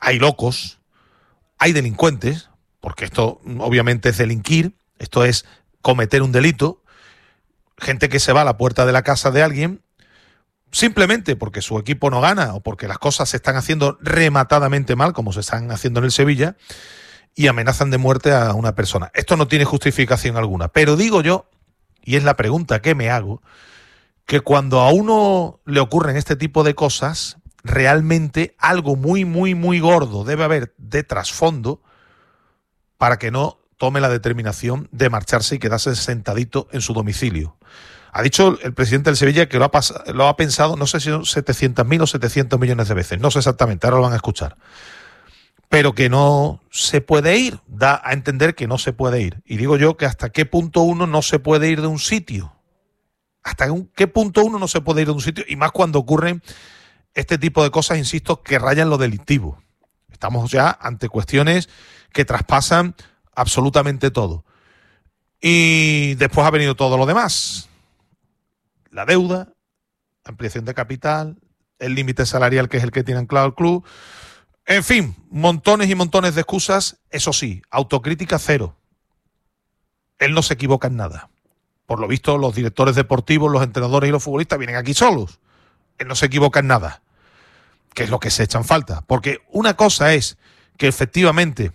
hay locos, hay delincuentes, porque esto obviamente es delinquir, esto es cometer un delito, gente que se va a la puerta de la casa de alguien simplemente porque su equipo no gana o porque las cosas se están haciendo rematadamente mal, como se están haciendo en el Sevilla, y amenazan de muerte a una persona. Esto no tiene justificación alguna, pero digo yo, y es la pregunta que me hago, que cuando a uno le ocurren este tipo de cosas, realmente algo muy, muy, muy gordo debe haber de trasfondo para que no tome la determinación de marcharse y quedarse sentadito en su domicilio. Ha dicho el presidente del Sevilla que lo ha pensado, no sé si son 700.000 o 700 millones de veces, no sé exactamente, ahora lo van a escuchar. Pero que no se puede ir, da a entender que no se puede ir. Y digo yo que hasta qué punto uno no se puede ir de un sitio. Hasta qué punto uno no se puede ir de un sitio, y más cuando ocurren este tipo de cosas, insisto, que rayan lo delictivo. Estamos ya ante cuestiones que traspasan absolutamente todo. Y después ha venido todo lo demás. La deuda, ampliación de capital, el límite salarial que es el que tiene anclado el club. En fin, montones y montones de excusas. Eso sí, autocrítica cero. Él no se equivoca en nada. Por lo visto, los directores deportivos, los entrenadores y los futbolistas vienen aquí solos. Él no se equivoca en nada, que es lo que se echan falta. Porque una cosa es que efectivamente,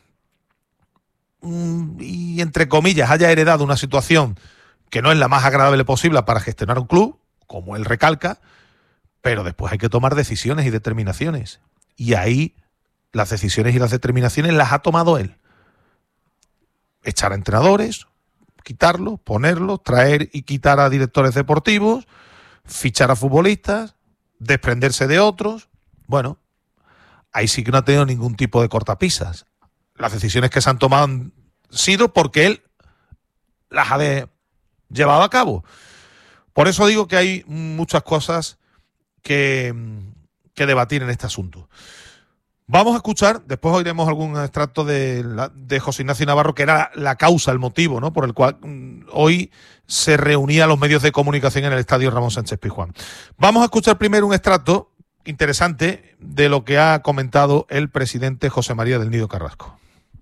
y entre comillas, haya heredado una situación que no es la más agradable posible para gestionar un club, como él recalca, pero después hay que tomar decisiones y determinaciones. Y ahí las decisiones y las determinaciones las ha tomado él. Echar a entrenadores, quitarlos, ponerlos, traer y quitar a directores deportivos, fichar a futbolistas, desprenderse de otros. Bueno, ahí sí que no ha tenido ningún tipo de cortapisas. Las decisiones que se han tomado han sido porque él las ha llevado a cabo. Por eso digo que hay muchas cosas que debatir en este asunto. Vamos a escuchar, después oiremos algún extracto de José Ignacio Navarro, que era la causa, el motivo, ¿no?, por el cual hoy se reunían los medios de comunicación en el estadio Ramón Sánchez Pizjuán. Vamos a escuchar primero un extracto interesante de lo que ha comentado el presidente José María del Nido Carrasco.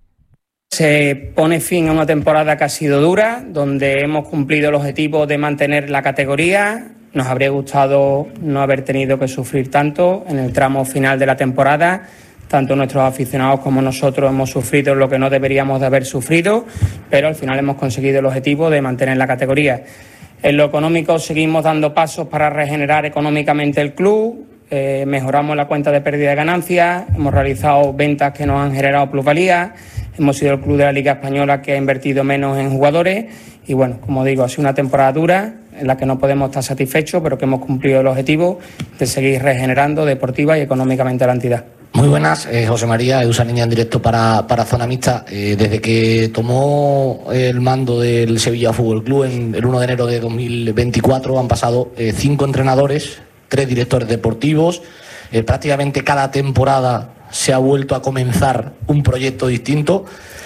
Se pone fin a una temporada que ha sido dura, donde hemos cumplido el objetivo de mantener la categoría. Nos habría gustado no haber tenido que sufrir tanto en el tramo final de la temporada. Tanto nuestros aficionados como nosotros hemos sufrido lo que no deberíamos de haber sufrido, pero al final hemos conseguido el objetivo de mantener la categoría. En lo económico seguimos dando pasos para regenerar económicamente el club, mejoramos la cuenta de pérdida de ganancias, hemos realizado ventas que nos han generado plusvalía, hemos sido el club de la Liga Española que ha invertido menos en jugadores y bueno, como digo, ha sido una temporada dura en la que no podemos estar satisfechos, pero que hemos cumplido el objetivo de seguir regenerando deportiva y económicamente la entidad. Muy buenas, José María, Edu Saniña en directo para Zona Mixta. Desde que tomó el mando del Sevilla Fútbol Club en el 1 de enero de 2024 han pasado 5 entrenadores, 3 directores deportivos. Prácticamente cada temporada se ha vuelto a comenzar un proyecto distinto.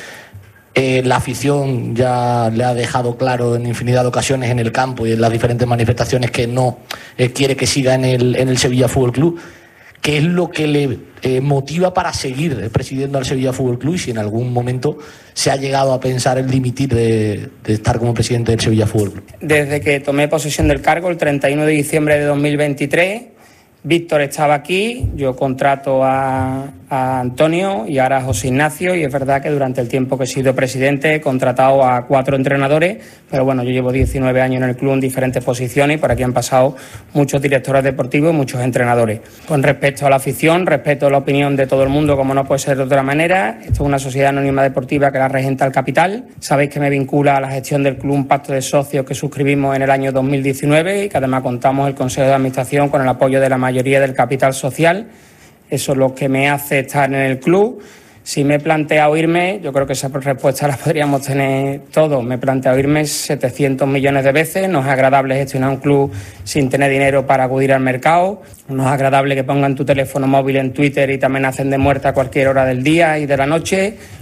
La afición ya le ha dejado claro en infinidad de ocasiones en el campo y en las diferentes manifestaciones que no quiere que siga en el Sevilla Fútbol Club. ¿Qué es lo que le motiva para seguir presidiendo al Sevilla Fútbol Club y si en algún momento se ha llegado a pensar en dimitir de estar como presidente del Sevilla Fútbol Club? Desde que tomé posesión del cargo, el 31 de diciembre de 2023, Víctor estaba aquí, yo contrato a Antonio y ahora a José Ignacio, y es verdad que durante el tiempo que he sido presidente he contratado a 4 entrenadores, pero bueno, yo llevo 19 años en el club en diferentes posiciones y por aquí han pasado muchos directores deportivos y muchos entrenadores. Con respecto a la afición, respeto la opinión de todo el mundo, como no puede ser de otra manera. Esto es una sociedad anónima deportiva que la regenta el capital. Sabéis que me vincula a la gestión del club un pacto de socios que suscribimos en el año 2019 y que además contamos el Consejo de Administración con el apoyo de la mayoría del capital social. Eso es lo que me hace estar en el club. Si me he planteado irme, yo creo que esa respuesta la podríamos tener todos. Me he planteado irme 700 millones de veces. No es agradable gestionar un club sin tener dinero para acudir al mercado. No es agradable que pongan tu teléfono móvil en Twitter y te amenacen de muerte a cualquier hora del día y de la noche.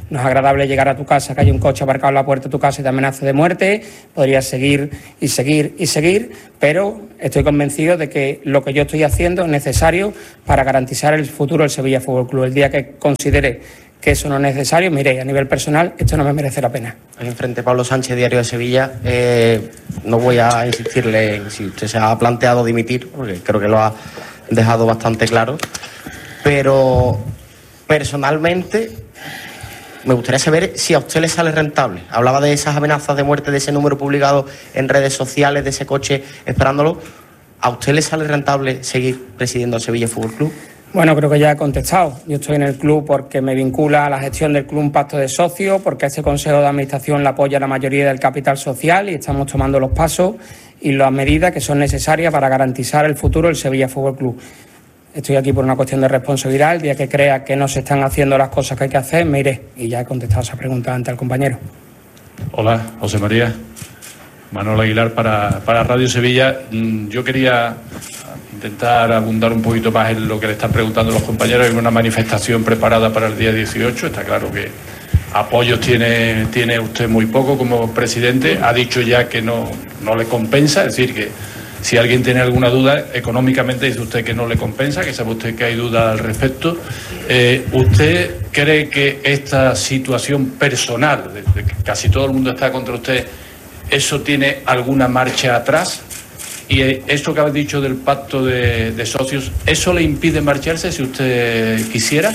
No es agradable llegar a tu casa, que hay un coche aparcado en la puerta de tu casa y te amenaza de muerte. Podrías seguir y seguir y seguir, pero estoy convencido de que lo que yo estoy haciendo es necesario para garantizar el futuro del Sevilla Fútbol Club. El día que considere que eso no es necesario, mire, a nivel personal, esto no me merece la pena. Enfrente Pablo Sánchez, Diario de Sevilla. No voy a insistirle en si usted se ha planteado dimitir, porque creo que lo ha dejado bastante claro, pero personalmente me gustaría saber si a usted le sale rentable. Hablaba de esas amenazas de muerte, de ese número publicado en redes sociales, de ese coche esperándolo. ¿A usted le sale rentable seguir presidiendo el Sevilla Fútbol Club? Bueno, creo que ya he contestado. Yo estoy en el club porque me vincula a la gestión del club un pacto de socios, porque este Consejo de Administración la apoya la mayoría del capital social y estamos tomando los pasos y las medidas que son necesarias para garantizar el futuro del Sevilla Fútbol Club. Estoy aquí por una cuestión de responsabilidad. El día que crea que no se están haciendo las cosas que hay que hacer, me iré. Y ya he contestado esa pregunta ante el compañero. Hola, José María. Manuel Aguilar para Radio Sevilla. Yo quería intentar abundar un poquito más en lo que le están preguntando los compañeros. Hay una manifestación preparada para el día 18. Está claro que apoyos tiene usted muy poco como presidente. Ha dicho ya que no le compensa, es decir, que si alguien tiene alguna duda, económicamente dice usted que no le compensa, que sabe usted que hay duda al respecto. ¿Usted cree que esta situación personal, de que casi todo el mundo está contra usted, eso tiene alguna marcha atrás? Y esto que habéis dicho del pacto de socios, ¿eso le impide marcharse si usted quisiera?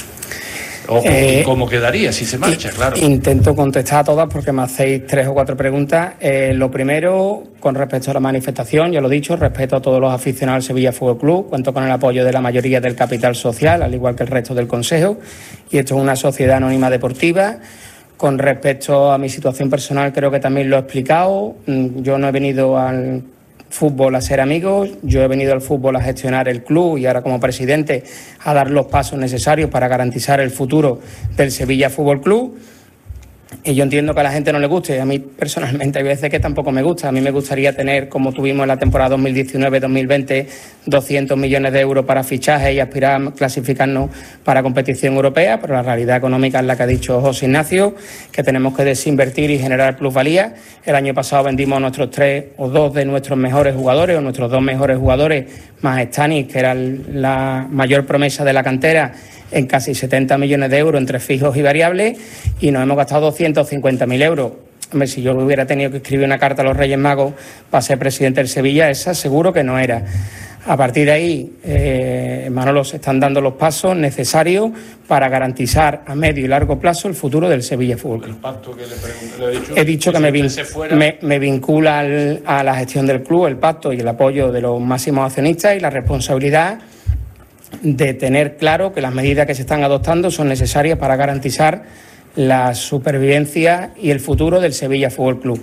¿O cómo quedaría si se marcha? Claro. Intento contestar a todas porque me hacéis 3 o 4 preguntas. Lo primero, con respecto a la manifestación, ya lo he dicho, respeto a todos los aficionados del Sevilla Fútbol Club, cuento con el apoyo de la mayoría del capital social, al igual que el resto del Consejo, y esto es una sociedad anónima deportiva. Con respecto a mi situación personal, creo que también lo he explicado. Yo no he venido al fútbol a ser amigos, yo he venido al fútbol a gestionar el club y ahora como presidente a dar los pasos necesarios para garantizar el futuro del Sevilla Fútbol Club. Y yo entiendo que a la gente no le guste, a mí personalmente hay veces que tampoco me gusta. A mí me gustaría tener, como tuvimos en la temporada 2019-2020, 200 millones de euros para fichajes y aspirar a clasificarnos para competición europea, pero la realidad económica es la que ha dicho José Ignacio, que tenemos que desinvertir y generar plusvalía. El año pasado vendimos nuestros 3 o 2 de nuestros mejores jugadores, o nuestros 2 mejores jugadores, más Stanis, que era la mayor promesa de la cantera, en casi 70 millones de euros entre fijos y variables, y nos hemos gastado 250.000 euros. Hombre, si yo hubiera tenido que escribir una carta a los Reyes Magos para ser presidente del Sevilla, esa seguro que no era. A partir de ahí, Manolo, se están dando los pasos necesarios para garantizar a medio y largo plazo el futuro del Sevilla Fútbol Club. El pacto que le he dicho que me vincula a la gestión del club, el pacto y el apoyo de los máximos accionistas y la responsabilidad de tener claro que las medidas que se están adoptando son necesarias para garantizar la supervivencia y el futuro del Sevilla Fútbol Club.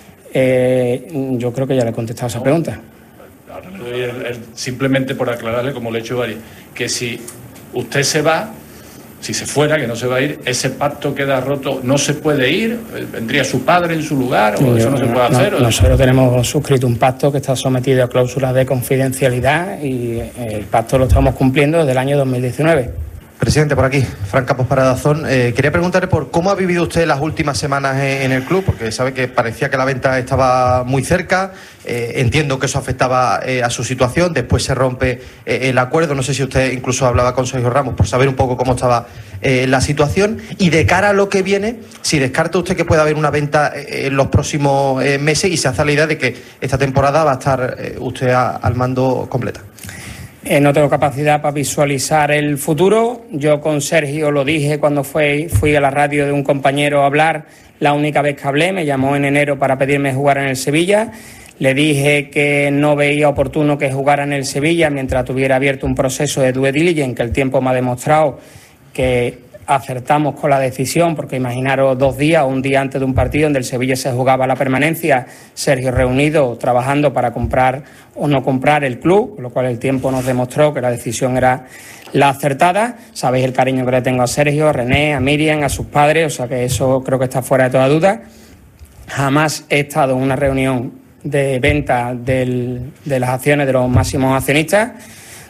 Yo creo que ya le he contestado esa pregunta. Simplemente por aclararle, como le he hecho varias, que si usted se va, si se fuera, que no se va a ir, ese pacto queda roto, no se puede ir, vendría su padre en su lugar, o eso no se puede hacer. Nosotros tenemos suscrito un pacto que está sometido a cláusulas de confidencialidad y el pacto lo estamos cumpliendo desde el año 2019. Presidente, por aquí, Fran Campos para Dazón. Quería preguntarle por cómo ha vivido usted las últimas semanas en el club, porque sabe que parecía que la venta estaba muy cerca. Entiendo que eso afectaba a su situación. Después se rompe el acuerdo. No sé si usted incluso hablaba con Sergio Ramos por saber un poco cómo estaba la situación. Y de cara a lo que viene, si descarta usted que pueda haber una venta en los próximos meses y se hace la idea de que esta temporada va a estar usted al mando completa. No tengo capacidad para visualizar el futuro. Yo con Sergio lo dije cuando fui a la radio de un compañero a hablar, la única vez que hablé, me llamó en enero para pedirme jugar en el Sevilla. Le dije que no veía oportuno que jugara en el Sevilla mientras tuviera abierto un proceso de due diligence, que el tiempo me ha demostrado que acertamos con la decisión, porque imaginaros 2 días o un día antes de un partido donde el Sevilla se jugaba la permanencia, Sergio reunido trabajando para comprar o no comprar el club, con lo cual el tiempo nos demostró que la decisión era la acertada. Sabéis el cariño que le tengo a Sergio, a René, a Miriam, a sus padres, o sea que eso creo que está fuera de toda duda. Jamás he estado en una reunión de venta de las acciones de los máximos accionistas.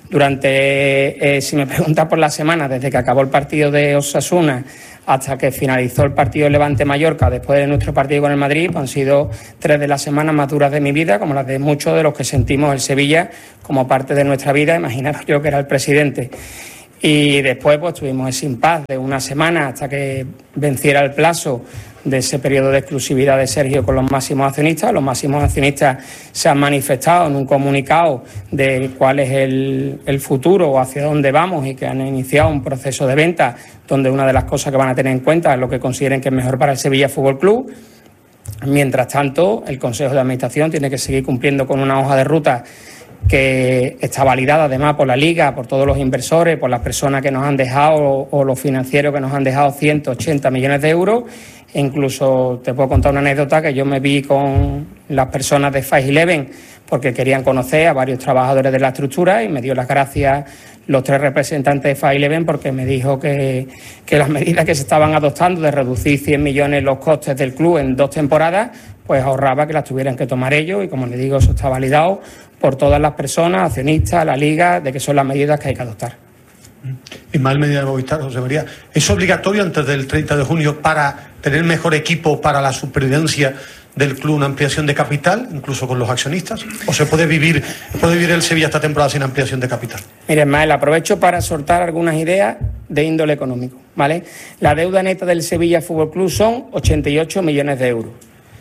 Si me preguntas por la semana, desde que acabó el partido de Osasuna hasta que finalizó el partido de Levante-Mallorca, después de nuestro partido con el Madrid, han sido 3 de las semanas más duras de mi vida, como las de muchos de los que sentimos el Sevilla como parte de nuestra vida. Imaginaros yo que era el presidente. Y después pues tuvimos ese impasse de una semana hasta que venciera el plazo de ese periodo de exclusividad de Sergio con los máximos accionistas. Los máximos accionistas se han manifestado en un comunicado de cuál es el futuro o hacia dónde vamos, y que han iniciado un proceso de venta donde una de las cosas que van a tener en cuenta es lo que consideren que es mejor para el Sevilla Fútbol Club. Mientras tanto, el Consejo de Administración tiene que seguir cumpliendo con una hoja de ruta que está validada además por la Liga, por todos los inversores, por las personas que nos han dejado o los financieros que nos han dejado 180 millones de euros. E incluso te puedo contar una anécdota que yo me vi con las personas de 511 porque querían conocer a varios trabajadores de la estructura, y me dio las gracias los 3 representantes de 511 porque me dijo que las medidas que se estaban adoptando de reducir 100 millones los costes del club en 2 temporadas, pues ahorraba que las tuvieran que tomar ellos, y como les digo, eso está validado por todas las personas, accionistas, la Liga, de que son las medidas que hay que adoptar. Ismael Medina de Movistar, José María, ¿es obligatorio antes del 30 de junio para tener mejor equipo para la supervivencia del club una ampliación de capital, incluso con los accionistas? ¿O se puede vivir el Sevilla esta temporada sin ampliación de capital? Mire, Ismael, aprovecho para soltar algunas ideas de índole económico, ¿vale? La deuda neta del Sevilla Fútbol Club son 88 millones de euros.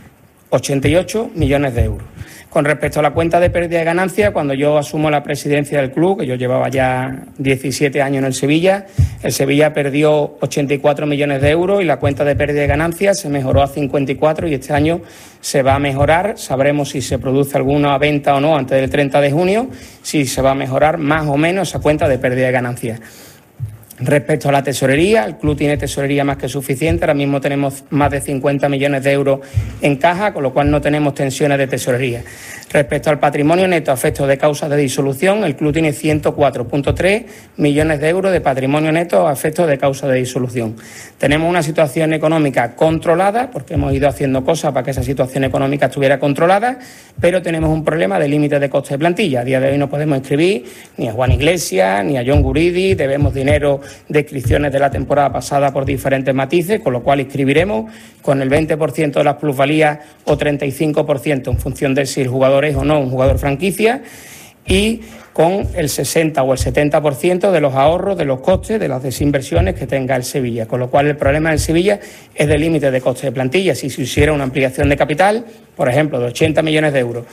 88 millones de euros. Con respecto a la cuenta de pérdida de ganancia, cuando yo asumo la presidencia del club, que yo llevaba ya 17 años en el Sevilla perdió 84 millones de euros y la cuenta de pérdida de ganancia se mejoró a 54, y este año se va a mejorar. Sabremos si se produce alguna venta o no antes del 30 de junio, si se va a mejorar más o menos esa cuenta de pérdida de ganancia. Respecto a la tesorería, el club tiene tesorería más que suficiente. Ahora mismo tenemos más de 50 millones de euros en caja, con lo cual no tenemos tensiones de tesorería. Respecto al patrimonio neto a efectos de causas de disolución, el club tiene 104,3 millones de euros de patrimonio neto a efectos de causas de disolución. Tenemos una situación económica controlada, porque hemos ido haciendo cosas para que esa situación económica estuviera controlada, pero tenemos un problema de límite de coste de plantilla. A día de hoy no podemos inscribir ni a Juan Iglesias ni a John Guridi, debemos dinero de inscripciones de la temporada pasada por diferentes matices, con lo cual inscribiremos con el 20% de las plusvalías o 35% en función de si el jugador es o no un jugador franquicia, y con el 60 o el 70% de los ahorros, de los costes, de las desinversiones que tenga el Sevilla. Con lo cual el problema del Sevilla es del límite de coste de plantilla. Si se hiciera una ampliación de capital, por ejemplo, de 80 millones de euros,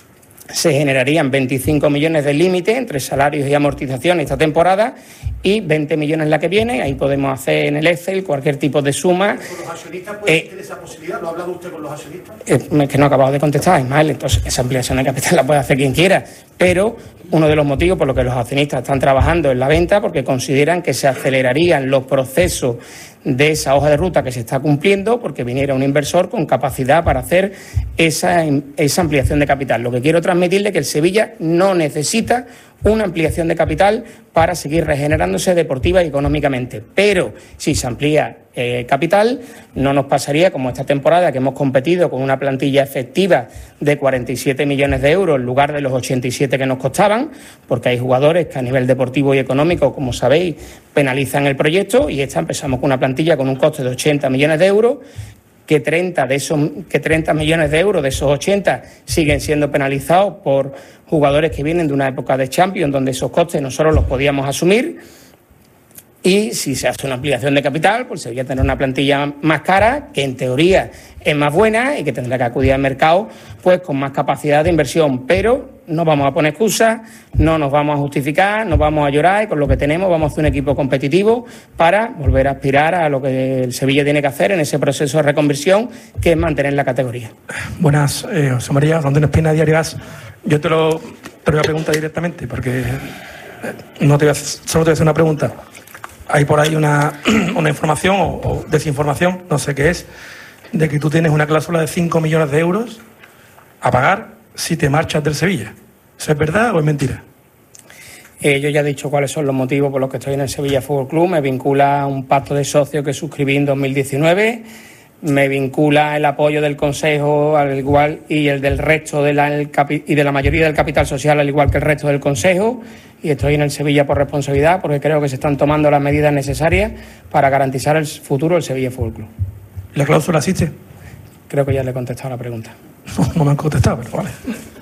se generarían 25 millones de límite entre salarios y amortización esta temporada y 20 millones la que viene. Ahí podemos hacer en el Excel cualquier tipo de suma. ¿Con los accionistas puede tener esa posibilidad? ¿Lo ha hablado usted con los accionistas? Que no he acabado de contestar, Ismael. Entonces, esa ampliación de capital la puede hacer quien quiera. Pero uno de los motivos por los que los accionistas están trabajando en la venta, porque consideran que se acelerarían los procesos de esa hoja de ruta que se está cumpliendo, porque viniera un inversor con capacidad para hacer esa ampliación de capital. Lo que quiero transmitirle es que el Sevilla no necesita una ampliación de capital para seguir regenerándose deportiva y económicamente. Pero si se amplía capital, no nos pasaría como esta temporada, que hemos competido con una plantilla efectiva de 47 millones de euros en lugar de los 87 que nos costaban, porque hay jugadores que a nivel deportivo y económico, como sabéis, penalizan el proyecto, y empezamos con una plantilla con un coste de 80 millones de euros, que 30 millones de euros de esos 80 siguen siendo penalizados por jugadores que vienen de una época de Champions, donde esos costes nosotros los podíamos asumir. Y si se hace una ampliación de capital, pues se debería tener una plantilla más cara, que en teoría es más buena y que tendrá que acudir al mercado pues con más capacidad de inversión. Pero no vamos a poner excusas, no nos vamos a justificar, no vamos a llorar, y con lo que tenemos vamos a hacer un equipo competitivo para volver a aspirar a lo que el Sevilla tiene que hacer en ese proceso de reconversión, que es mantener la categoría. Buenas, José María, Antonio Espina, Diario As. Yo te lo voy a preguntar directamente, porque solo te voy a hacer una pregunta. Hay por ahí una información o desinformación, no sé qué es, de que tú tienes una cláusula de 5 millones de euros a pagar si te marchas del Sevilla. ¿Eso es verdad o es mentira? Yo ya he dicho cuáles son los motivos por los que estoy en el Sevilla Fútbol Club. Me vincula a un pacto de socios que suscribí en 2019. me vincula el apoyo del Consejo al igual y el del resto de la mayoría del capital social al igual que el resto del Consejo, y estoy en el Sevilla por responsabilidad porque creo que se están tomando las medidas necesarias para garantizar el futuro del Sevilla Fútbol Club. ¿La cláusula existe? Creo que ya le he contestado la pregunta. No me han contestado, pero vale.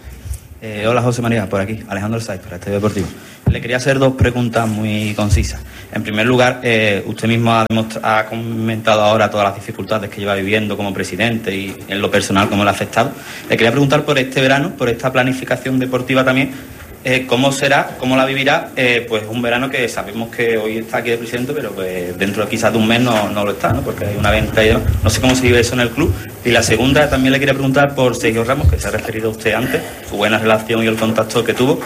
Hola José María, por aquí, Alejandro Saiz, para este Deportivo. Le quería hacer dos preguntas muy concisas. En primer lugar, usted mismo ha comentado ahora todas las dificultades que lleva viviendo como presidente y en lo personal cómo le ha afectado. Le quería preguntar por este verano, por esta planificación deportiva también, cómo será, cómo la vivirá, pues un verano que sabemos que hoy está aquí de presidente, pero pues dentro quizás de un mes no lo está, ¿no? Porque hay una venta y demás. No sé cómo se vive eso en el club. Y la segunda, también le quería preguntar por Sergio Ramos, que se ha referido a usted antes, su buena relación y el contacto que tuvo,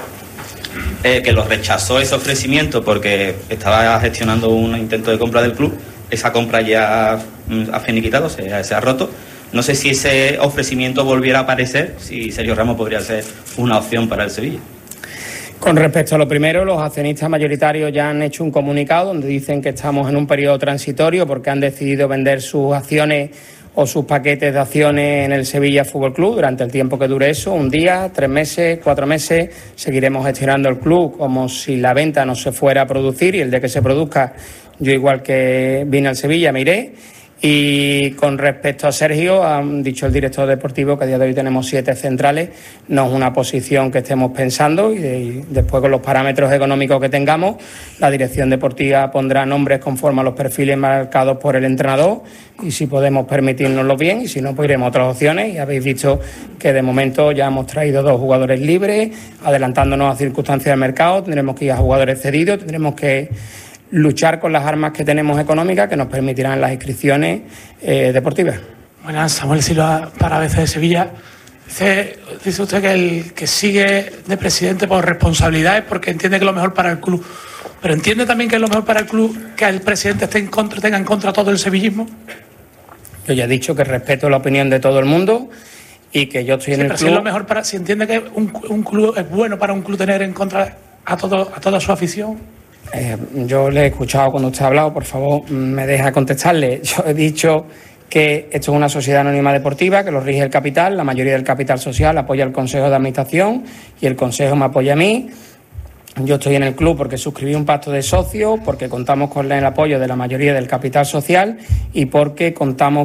que lo rechazó ese ofrecimiento porque estaba gestionando un intento de compra del club. Esa compra ya ha finiquitado, se ha roto. No sé si ese ofrecimiento volviera a aparecer, si Sergio Ramos podría ser una opción para el Sevilla. Con respecto a lo primero, los accionistas mayoritarios ya han hecho un comunicado donde dicen que estamos en un periodo transitorio porque han decidido vender sus acciones o sus paquetes de acciones en el Sevilla Fútbol Club durante el tiempo que dure eso, un día, 3 meses, 4 meses. Seguiremos gestionando el club como si la venta no se fuera a producir, y el de que se produzca, yo igual que vine al Sevilla me iré. Y con respecto a Sergio, ha dicho el director deportivo que a día de hoy tenemos 7 centrales. No es una posición que estemos pensando, y después con los parámetros económicos que tengamos, la dirección deportiva pondrá nombres conforme a los perfiles marcados por el entrenador, y si podemos permitirnoslo bien, y si no, pues iremos a otras opciones. Y habéis visto que de momento ya hemos traído 2 jugadores libres, adelantándonos a circunstancias del mercado. Tendremos que ir a jugadores cedidos, tendremos que luchar con las armas que tenemos económicas que nos permitirán las inscripciones deportivas. Buenas, Samuel Silva para ABC de Sevilla. Dice usted que sigue de presidente por responsabilidades porque entiende que es lo mejor para el club. Pero entiende también que es lo mejor para el club que el presidente tenga en contra todo el sevillismo. Yo ya he dicho que respeto la opinión de todo el mundo y que yo estoy en el club. Si es lo mejor si entiende que un club es bueno para un club tener en contra a toda su afición. Yo le he escuchado cuando usted ha hablado, por favor, me deja contestarle. Yo he dicho que esto es una sociedad anónima deportiva, que lo rige el capital, la mayoría del capital social apoya al Consejo de Administración y el Consejo me apoya a mí. Yo estoy en el club porque suscribí un pacto de socios, porque contamos con el apoyo de la mayoría del capital social y porque contamos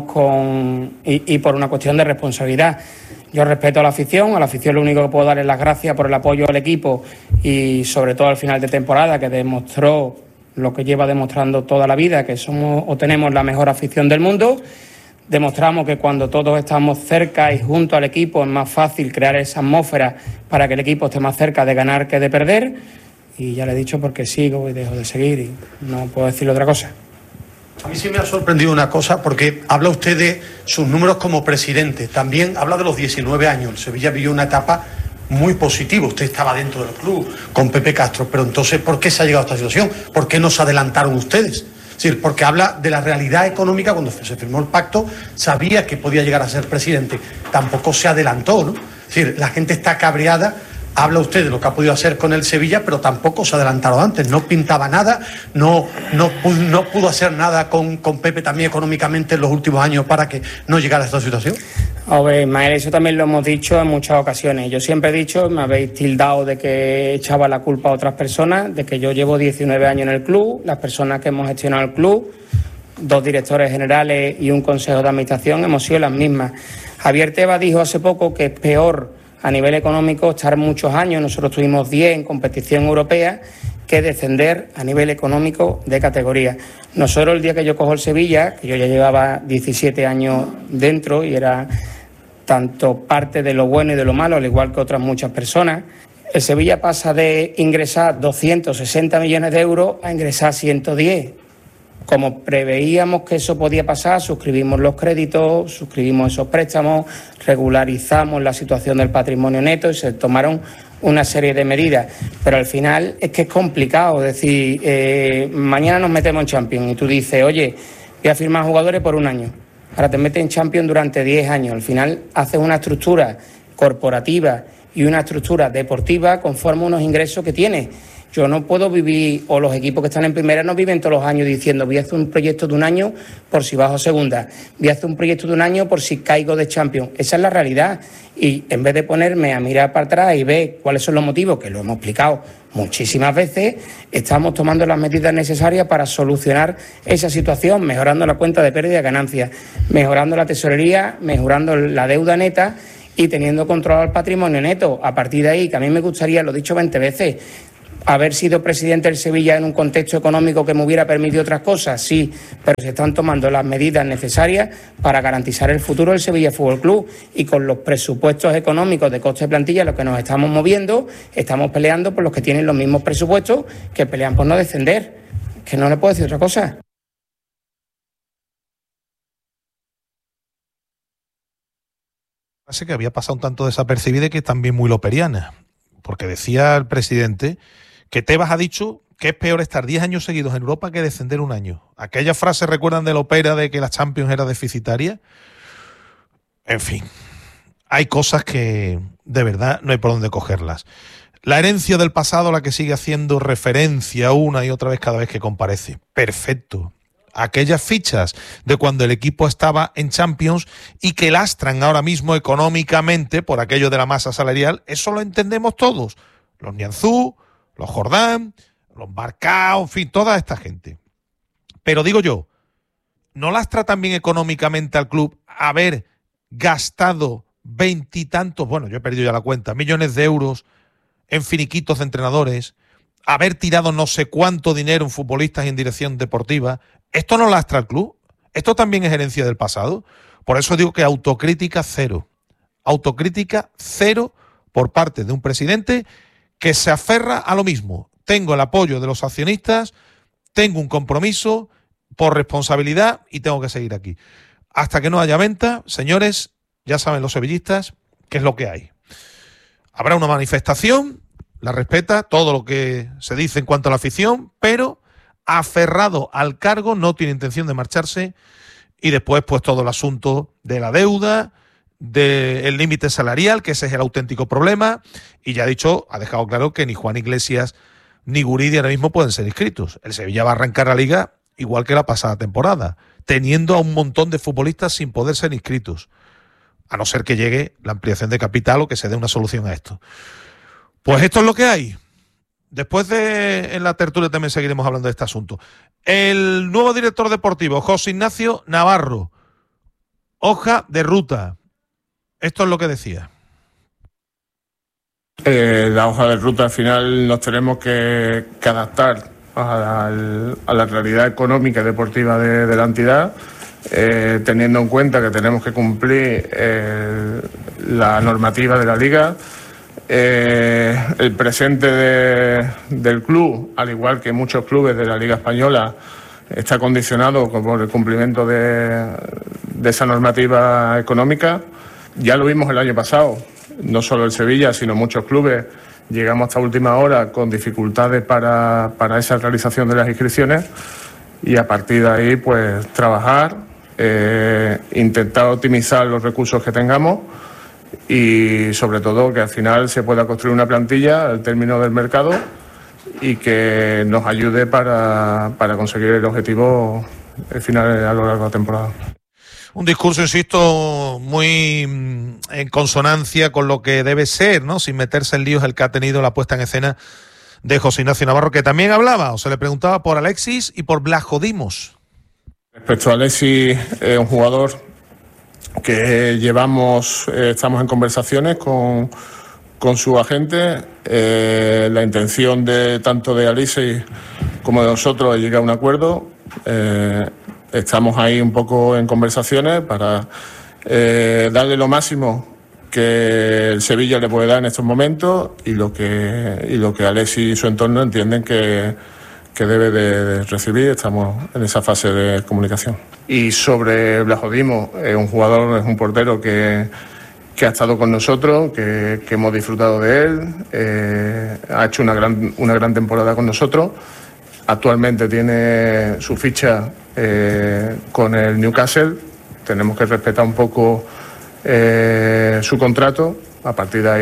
y por una cuestión de responsabilidad. Yo respeto a la afición lo único que puedo dar es las gracias por el apoyo al equipo y sobre todo al final de temporada, que demostró lo que lleva demostrando toda la vida, que somos o tenemos la mejor afición del mundo. Demostramos que cuando todos estamos cerca y junto al equipo es más fácil crear esa atmósfera para que el equipo esté más cerca de ganar que de perder. Y ya le he dicho porque sigo y dejo de seguir y no puedo decirle otra cosa. A mí sí me ha sorprendido una cosa, porque habla usted de sus números como presidente, también habla de los 19 años. El Sevilla vivió una etapa muy positiva, usted estaba dentro del club con Pepe Castro, pero entonces, ¿por qué se ha llegado a esta situación? ¿Por qué no se adelantaron ustedes? Es decir, porque habla de la realidad económica. Cuando se firmó el pacto, sabía que podía llegar a ser presidente, tampoco se adelantó, ¿no? Es decir, la gente está cabreada. Habla usted de lo que ha podido hacer con el Sevilla, pero tampoco se ha adelantado antes. No pintaba nada, no pudo hacer nada con Pepe también económicamente en los últimos años para que no llegara a esta situación. A ver, Ismael, eso también lo hemos dicho en muchas ocasiones. Yo siempre he dicho, me habéis tildado de que echaba la culpa a otras personas, de que yo llevo 19 años en el club, las personas que hemos gestionado el club, 2 directores generales y un consejo de administración, hemos sido las mismas. Javier Tebas dijo hace poco que es peor a nivel económico estar muchos años, nosotros tuvimos 10 en competición europea, que descender a nivel económico de categoría. Nosotros el día que yo cojo el Sevilla, que yo ya llevaba 17 años dentro y era tanto parte de lo bueno y de lo malo, al igual que otras muchas personas, el Sevilla pasa de ingresar 260 millones de euros a ingresar 110. Como preveíamos que eso podía pasar, suscribimos los créditos, suscribimos esos préstamos, regularizamos la situación del patrimonio neto y se tomaron una serie de medidas. Pero al final es que es complicado, es decir, mañana nos metemos en Champions y tú dices, oye, voy a firmar jugadores por 1 año. Ahora te metes en Champions durante 10 años. Al final haces una estructura corporativa y una estructura deportiva conforme a unos ingresos que tienes. Yo no puedo vivir, o los equipos que están en primera no viven todos los años diciendo voy a hacer un proyecto de un año por si bajo segunda, voy a hacer un proyecto de un año por si caigo de Champions. Esa es la realidad. Y en vez de ponerme a mirar para atrás y ver cuáles son los motivos, que lo hemos explicado muchísimas veces, estamos tomando las medidas necesarias para solucionar esa situación, mejorando la cuenta de pérdida y ganancias, mejorando la tesorería, mejorando la deuda neta y teniendo controlado el patrimonio neto. A partir de ahí, que a mí me gustaría, lo he dicho 20 veces, haber sido presidente del Sevilla en un contexto económico que me hubiera permitido otras cosas, sí, pero se están tomando las medidas necesarias para garantizar el futuro del Sevilla Fútbol Club, y con los presupuestos económicos de coste de plantilla los que nos estamos moviendo, estamos peleando por los que tienen los mismos presupuestos que pelean por no descender, que no le puedo decir otra cosa. Parece que había pasado un tanto desapercibida y que también muy loperiana, porque decía el presidente que Tebas ha dicho que es peor estar 10 años seguidos en Europa que descender un año. Aquella frase, ¿recuerdan de Lopera de que la Champions era deficitaria? En fin, hay cosas que de verdad no hay por dónde cogerlas. La herencia del pasado, la que sigue haciendo referencia una y otra vez cada vez que comparece. Perfecto. Aquellas fichas de cuando el equipo estaba en Champions y que lastran ahora mismo económicamente por aquello de la masa salarial, eso lo entendemos todos. Los Nianzú, los Jordán, los Marcao, en fin, toda esta gente. Pero digo yo, ¿no lastra también económicamente al club haber gastado 20 y tantos, bueno, yo he perdido ya la cuenta, millones de euros en finiquitos de entrenadores, haber tirado no sé cuánto dinero en futbolistas y en dirección deportiva? ¿Esto no lastra al club? ¿Esto también es herencia del pasado? Por eso digo que autocrítica cero. Autocrítica cero por parte de un presidente que se aferra a lo mismo. Tengo el apoyo de los accionistas, tengo un compromiso por responsabilidad y tengo que seguir aquí. Hasta que no haya venta, señores, ya saben los sevillistas qué es lo que hay. Habrá una manifestación, la respeta, todo lo que se dice en cuanto a la afición, pero aferrado al cargo, no tiene intención de marcharse, y después pues todo el asunto de la deuda, del límite salarial, que ese es el auténtico problema, y ya ha dicho, ha dejado claro que ni Juan Iglesias ni Guridi ahora mismo pueden ser inscritos. El Sevilla va a arrancar la liga igual que la pasada temporada, teniendo a un montón de futbolistas sin poder ser inscritos, a no ser que llegue la ampliación de capital o que se dé una solución a esto. Pues esto es lo que hay. Después en la tertulia también seguiremos hablando de este asunto. El nuevo director deportivo, José Ignacio Navarro, hoja de ruta. Esto es lo que decía. La hoja de ruta al final nos tenemos que adaptar a la realidad económica y deportiva de la entidad, teniendo en cuenta que tenemos que cumplir la normativa de la liga. El presente del club, al igual que muchos clubes de la Liga Española, está condicionado por el cumplimiento de esa normativa económica. Ya lo vimos el año pasado, no solo el Sevilla, sino muchos clubes llegamos hasta última hora con dificultades para esa realización de las inscripciones, y a partir de ahí pues trabajar, intentar optimizar los recursos que tengamos y sobre todo que al final se pueda construir una plantilla al término del mercado y que nos ayude para conseguir el objetivo final a lo largo de la temporada. Un discurso, insisto, muy en consonancia con lo que debe ser, ¿no? Sin meterse en líos, el que ha tenido la puesta en escena de José Ignacio Navarro, que también hablaba, o se le preguntaba por Alexis y por Blachodimos. Respecto a Alexis, un jugador que estamos en conversaciones con su agente. La intención tanto de Alexis como de nosotros es llegar a un acuerdo. Estamos ahí un poco en conversaciones para darle lo máximo que el Sevilla le puede dar en estos momentos y lo que Alexis y su entorno entienden que debe de recibir. Estamos en esa fase de comunicación. Y sobre Blachodimos, es un portero que ha estado con nosotros, que hemos disfrutado de él, ha hecho una gran temporada con nosotros. Actualmente tiene su ficha con el Newcastle. Tenemos que respetar un poco su contrato. A partir de ahí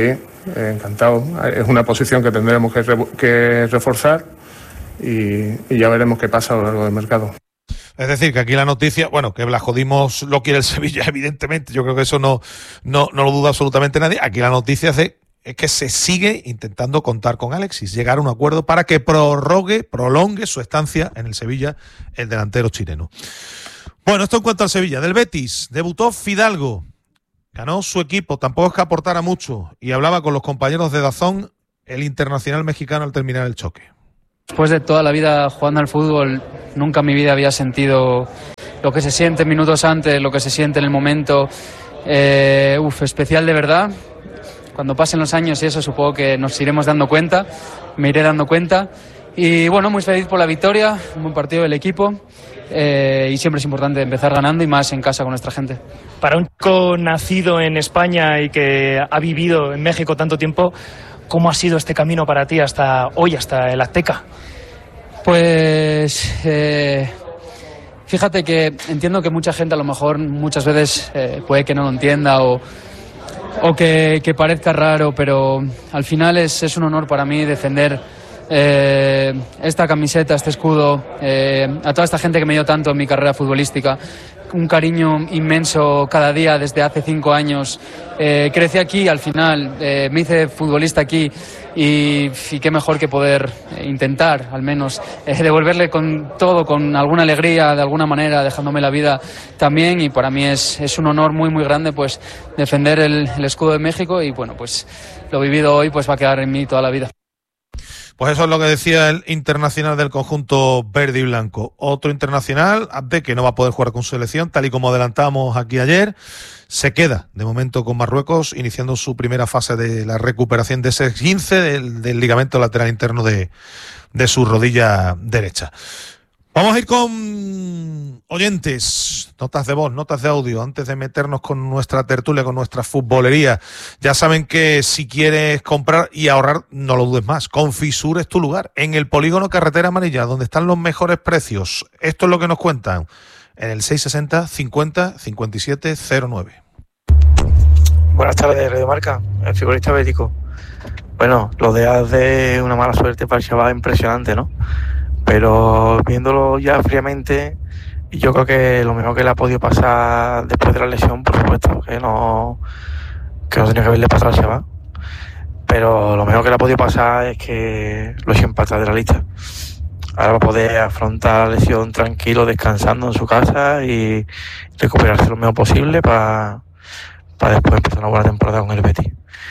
encantado. Es una posición que tendremos que reforzar y ya veremos qué pasa a lo largo del mercado. Es decir, que aquí la noticia, bueno, que Blajodimos lo quiere el Sevilla, evidentemente, yo creo que eso no lo duda absolutamente nadie. Aquí la noticia es que se sigue intentando contar con Alexis, llegar a un acuerdo para que prolongue su estancia en el Sevilla, el delantero chileno. Bueno, esto en cuanto al Sevilla. Del Betis, debutó Fidalgo, ganó su equipo, tampoco es que aportara mucho, y hablaba con los compañeros de DAZN, el internacional mexicano, al terminar el choque. Después de toda la vida jugando al fútbol, nunca en mi vida había sentido lo que se siente minutos antes, lo que se siente en el momento. Especial de verdad. Cuando pasen los años y eso, supongo que nos iremos dando cuenta, me iré dando cuenta. Y bueno, muy feliz por la victoria, un buen partido del equipo. Y siempre es importante empezar ganando y más en casa con nuestra gente. Para un chico nacido en España y que ha vivido en México tanto tiempo, ¿cómo ha sido este camino para ti hasta hoy, hasta el Azteca? Pues fíjate que entiendo que mucha gente a lo mejor muchas veces puede que no lo entienda o que parezca raro, pero al final es un honor para mí defender esta camiseta, este escudo, a toda esta gente que me dio tanto en mi carrera futbolística. Un cariño inmenso cada día desde hace 5 años. Crecí aquí, al final me hice futbolista aquí y qué mejor que poder intentar al menos devolverle con todo, con alguna alegría, de alguna manera, dejándome la vida también. Y para mí es un honor muy muy grande pues defender el escudo de México y bueno, pues lo vivido hoy pues va a quedar en mí toda la vida. Pues eso es lo que decía el internacional del conjunto verde y blanco. Otro internacional, Abde, que no va a poder jugar con su selección, tal y como adelantamos aquí ayer, se queda de momento con Marruecos, iniciando su primera fase de la recuperación de ese 15 del ligamento lateral interno de su rodilla derecha. Vamos a ir con oyentes, notas de voz, notas de audio, antes de meternos con nuestra tertulia, con nuestra futbolería. Ya saben que si quieres comprar y ahorrar, no lo dudes más. Confisur es tu lugar, en el polígono Carretera Amarilla, donde están los mejores precios. Esto es lo que nos cuentan en el 660 50 57 09. Buenas tardes, Radio Marca, el figurista bético. Bueno, lo de una mala suerte para el chaval impresionante, ¿no? Pero viéndolo ya fríamente, yo creo que lo mejor que le ha podido pasar después de la lesión, por supuesto, que no tenía que haberle pasado al chaval, pero lo mejor que le ha podido pasar es que lo echen para atrás de la lista. Ahora va a poder afrontar la lesión tranquilo, descansando en su casa y recuperarse lo mejor posible para después empezar una buena temporada con el Betis.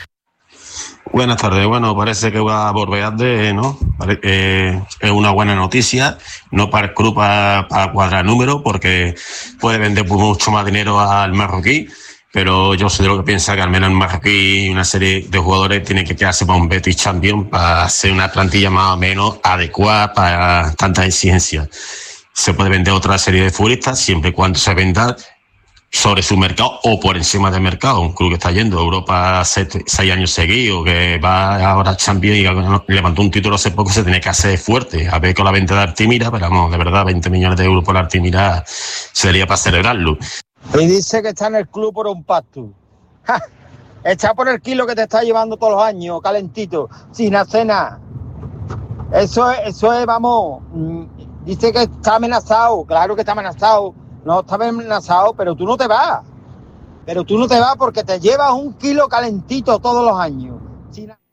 Buenas tardes. Bueno, parece que va a volver ¿no? Es una buena noticia, no para el club para cuadrar números, porque puede vender mucho más dinero al marroquí, pero yo soy de lo que piensa que al menos el marroquí y una serie de jugadores tienen que quedarse para un Betis Champions para hacer una plantilla más o menos adecuada para tantas exigencias. Se puede vender otra serie de futbolistas siempre y cuando se venda sobre su mercado o por encima del mercado. Un club que está yendo a Europa 6 años seguidos, que va ahora a Champions y levantó un título hace poco, se tiene que hacer fuerte. A ver con la venta de Artimira, pero vamos, de verdad, 20 millones de euros por Artimira sería para celebrarlo. Y dice que está en el club por un pacto. ¡Ja! Echa por el kilo que te está llevando todos los años, calentito, sin hacer nada. Eso es, vamos, dice que está amenazado, claro que está amenazado. No está amenazado, pero tú no te vas. Pero tú no te vas porque te llevas un kilo calentito todos los años.